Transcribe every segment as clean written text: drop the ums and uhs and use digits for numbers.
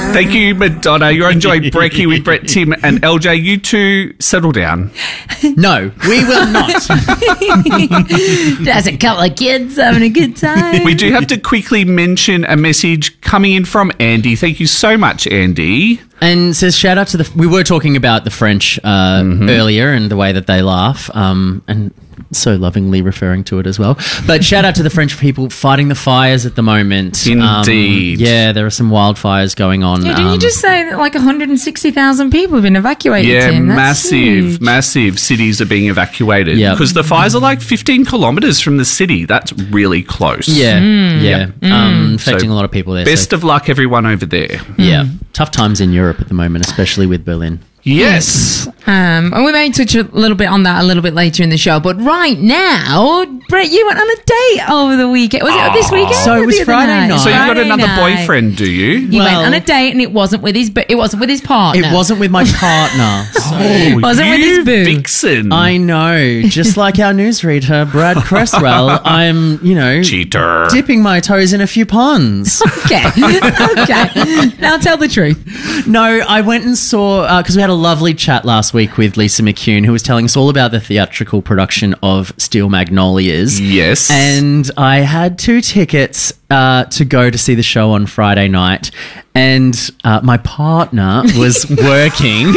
Thank you, Madonna. You're enjoying Brekkie with Brett, Tim and LJ. You two settle down. No, we will not. There's a couple of kids having a good time. We do have to quickly mention a message coming in from Andy. Thank you so much, Andy. And says, shout out to we were talking about the French earlier and the way that they laugh, and so lovingly referring to it as well. But shout out to the French people fighting the fires at the moment. Indeed. Yeah, there are some wildfires going on. Yeah, didn't you just say that like 160,000 people have been evacuated, Yeah, Tim? That's huge. massive cities are being evacuated. Yep. Because the fires are like 15 kilometres from the city. That's really close. Yeah, affecting a lot of people there. Best of luck, everyone over there. Yeah, tough times in Europe at the moment, especially with Berlin. Yes. And we may touch a little bit on that a little bit later in the show. But right now, Brett, you went on a date over the weekend. Was it this weekend? So or it was the other Friday night. So you've got Friday another night. boyfriend, do you? You went on a date and it wasn't with his partner. It wasn't with my partner. Oh, Wasn't with his boo. vixen. I know. Just like our newsreader, Brad Cresswell, I'm, Cheater. dipping my toes in a few ponds. Okay. Okay. Now tell the truth. No, I went and saw, because we had a lovely chat last week with Lisa McCune, who was telling us all about the theatrical production of Steel Magnolias. Yes. And I had 2 tickets to go to see the show on Friday night. And my partner was working.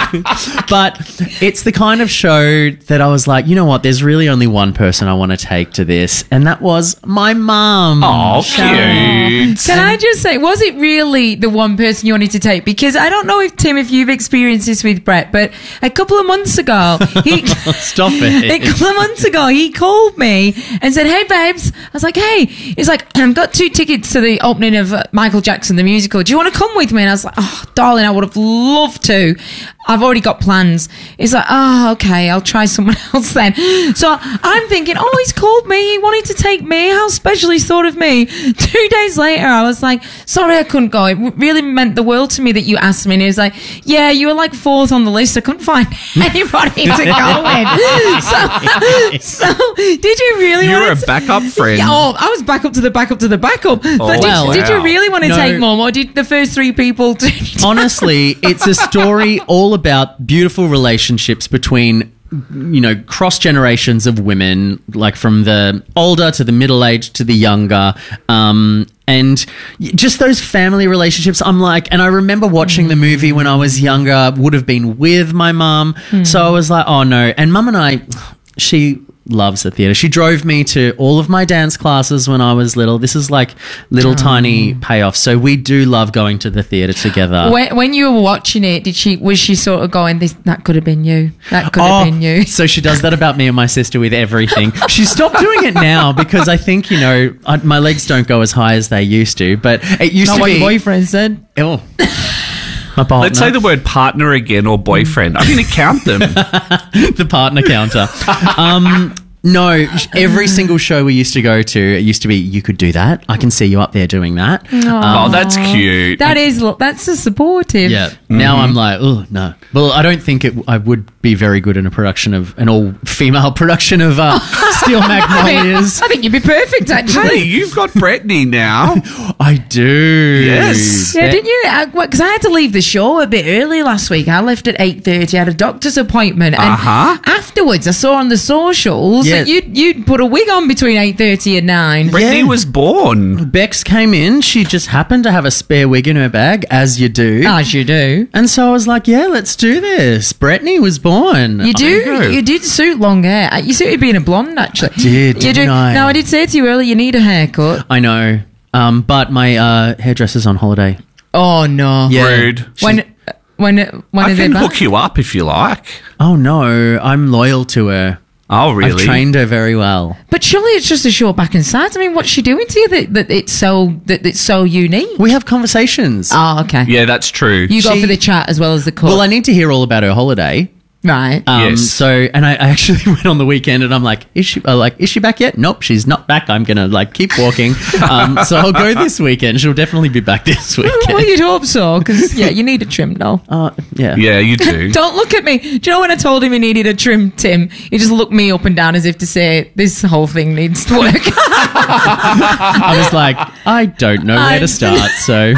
But it's the kind of show that I was like, you know what, there's really only one person I want to take to this. And that was my mum. Oh, cute. Can I just say, was it really the one person you wanted to take? Because I don't know if, Tim, if you've experienced this with Brett, but a couple of months ago, Stop it. A couple of months ago, he called me and said, "Hey, babes." I was like, "Hey." He's like, "I've got 2 tickets to the opening of Michael Jackson, the musical. Do you want to come with me?" And I was like, "Oh, darling, I would have loved to. I've already got plans." He's like, "Oh, okay, I'll try someone else then." So I'm thinking, oh, he's called me. He wanted to take me. How special he's thought of me. 2 days later, I was like, "Sorry, I couldn't go. It really meant the world to me that you asked me." And he was like, "Yeah, you were like 4th on the list. I couldn't find anybody to go with." So did you really You're want a backup friend. Yeah, oh, I was back up to the backup to the backup. But wow. did you really want to No. take Mum, or did the first 3 people Honestly, it's a story all about beautiful relationships between, cross generations of women, like from the older to the middle aged to the younger. And just those family relationships. I'm like, and I remember watching the movie when I was younger, would have been with my mum. So I was like, oh no. And Mum and I, she loves the theatre. She drove me to all of my dance classes when I was little. This is like little tiny payoff. So we do love going to the theatre together. When you were watching it, was she sort of going, that could have been you. That could have been you. So she does that about me and my sister with everything. She stopped doing it now because I think, my legs don't go as high as they used to. But it used Not to what be. your boyfriend said. Oh. My partner. Let's say the word partner again or boyfriend. I'm going to count them. The partner counter. No, every single show we used to go to, it used to be, you could do that. I can see you up there doing that. Oh, that's cute. That's a supportive. Yeah. Now I'm like, oh, no. Well, I don't think I would be very good in a production of, an all-female production of Steel Magnolias. I think you'd be perfect, actually. Hey, you've got Brittany now. I do. Yes. Yeah, didn't you? Because I had to leave the show a bit early last week. I left at 8:30. I had a doctor's appointment. And afterwards, I saw on the socials that you'd put a wig on between 8:30 and 9. Brittany was born. Bex came in. She just happened to have a spare wig in her bag, as you do. As you do. And so I was like, yeah, let's do this. Brittany was born. You did suit long hair. You suited being a blonde, actually. Didn't I? Now, I did say to you earlier, you need a haircut. I know. But my hairdresser's on holiday. Oh, no. Yeah. Rude. When I are they can back? hook you up if you like. Oh, no. I'm loyal to her. Oh, really? I've trained her very well. But surely it's just a short back and sides. I mean, what's she doing to you that it's so unique? We have conversations. Oh, okay. Yeah, that's true. You go for the chat as well as the cut. Well, I need to hear all about her holiday. Right. Yes. So, and I actually went on the weekend, and I'm like, is she back yet? Nope, she's not back. I'm gonna keep walking. So I'll go this weekend. She'll definitely be back this weekend. Well, you'd hope so, because, you need a trim, doll. Yeah. Yeah, you do. Don't look at me. Do you know when I told him he needed a trim, Tim? He just looked me up and down as if to say, this whole thing needs to work. I was like, I don't know where to start. So,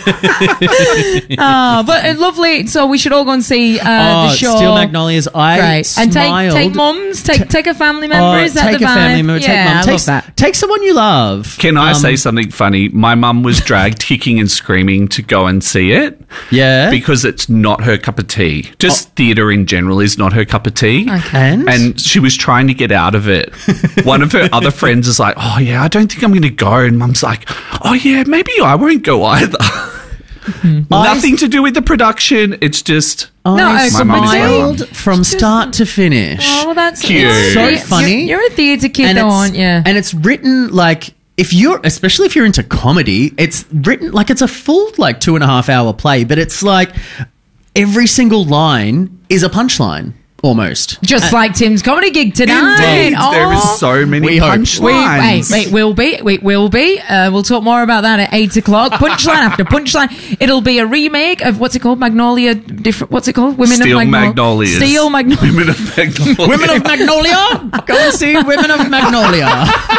but lovely. So we should all go and see the show. Steel Magnolias. I Great. And smiled. take mums, take a family member. Is that take the a vibe? family member. Yeah, Take mum. I love that. Take someone you love. Can I say something funny? My mum was dragged kicking and screaming to go and see it. Yeah. Because it's not her cup of tea. Just theatre in general is not her cup of tea. Okay. And she was trying to get out of it. One of her other friends is like, oh, yeah, I don't think I'm going to go. And mum's like, oh, yeah, maybe I won't go either. Nothing to do with the production. It's just... I it's smiled from start to finish. Oh, well, that's Cute. So funny. You're a theatre kid, though, aren't you? And it's written especially if you're into comedy, it's written like it's a full 2.5 hour play, but it's like every single line is a punchline. Almost. Just like Tim's comedy gig tonight. Indeed. There is so many punchlines. Wait, will be. We'll talk more about that at 8 o'clock. Punchline after punchline. It'll be a remake of, what's it called? Magnolia. What's it called? Steel Magnolias. Steel Magnolias. Women of Magnolia. Women of Magnolia? Go and see Women of Magnolia.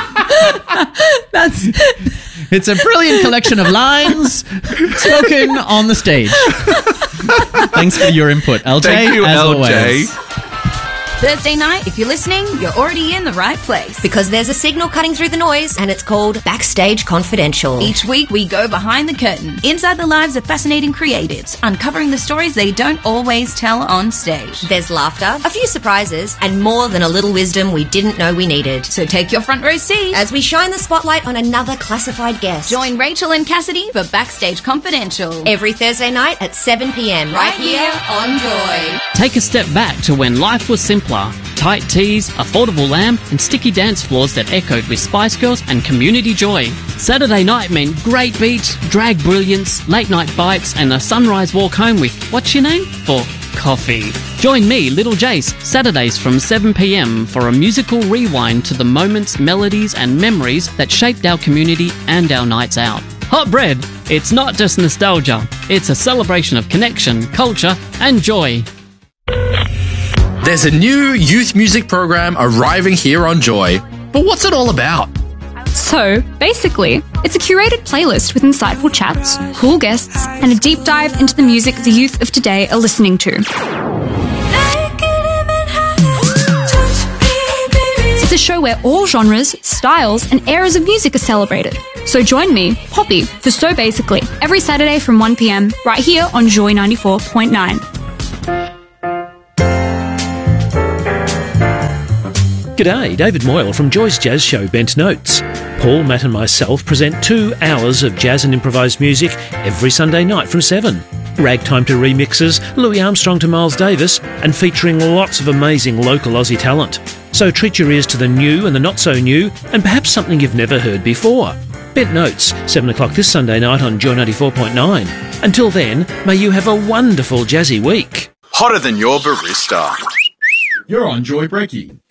It's a brilliant collection of lines spoken on the stage. Thanks for your input, LJ. Thank you, as LJ. Always. Thursday night, if you're listening, you're already in the right place. Because there's a signal cutting through the noise, and it's called Backstage Confidential. Each week, we go behind the curtain, inside the lives of fascinating creatives, uncovering the stories they don't always tell on stage. There's laughter, a few surprises, and more than a little wisdom we didn't know we needed. So take your front row seat As we shine the spotlight on another classified guest. join Rachel and Cassidy for Backstage Confidential. Every Thursday night at 7 p.m. right here on Joy. Take a step back to when life was simpler. Tight tees, affordable lamb, and sticky dance floors that echoed with Spice Girls and community joy. Saturday night meant great beats, drag brilliance, late night bites, and a sunrise walk home with, what's your name? For coffee. Join me, Little Jace, Saturdays from 7 p.m. for a musical rewind to the moments, melodies, and memories that shaped our community and our nights out. Hot Bread, it's not just nostalgia, it's a celebration of connection, culture, and joy. There's a new youth music program arriving here on Joy. But what's it all about? So, basically, it's a curated playlist with insightful chats, cool guests, and a deep dive into the music the youth of today are listening to. It's a show where all genres, styles, and eras of music are celebrated. So join me, Poppy, for So Basically, every Saturday from 1 p.m, right here on Joy 94.9. G'day, David Moyle from Joy's Jazz Show Bent Notes. Paul, Matt and myself present 2 hours of jazz and improvised music every Sunday night from 7. Ragtime to remixes, Louis Armstrong to Miles Davis, and featuring lots of amazing local Aussie talent. So treat your ears to the new and the not so new, and perhaps something you've never heard before. Bent Notes, 7 o'clock this Sunday night on Joy 94.9. Until then, may you have a wonderful jazzy week. Hotter than your barista. You're on Joy Breaky.